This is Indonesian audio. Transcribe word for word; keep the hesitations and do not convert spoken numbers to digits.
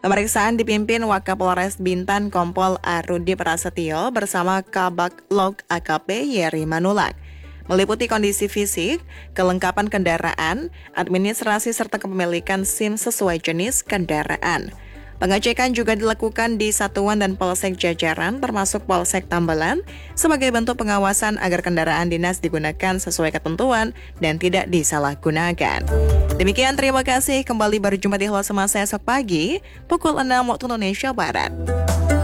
Pemeriksaan dipimpin Wakapolres Bintan Kompol Arudi Prasetyo bersama Kabak Log A K P Yeri Manulak. Meliputi kondisi fisik, kelengkapan kendaraan, administrasi serta kepemilikan SIM sesuai jenis kendaraan. Pengecekan juga dilakukan di satuan dan polsek jajaran termasuk Polsek Tambelan sebagai bentuk pengawasan agar kendaraan dinas digunakan sesuai ketentuan dan tidak disalahgunakan. Demikian, terima kasih. Kembali berjumpa di Halo Semasa esok pagi pukul enam waktu Indonesia Barat.